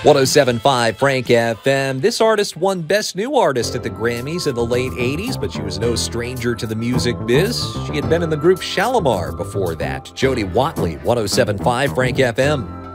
107.5 Frank FM. This artist won Best New Artist at the Grammys in the late 80s, but she was no stranger to the music biz. She had been in the group Shalimar before that. Jody Watley, 107.5 Frank FM.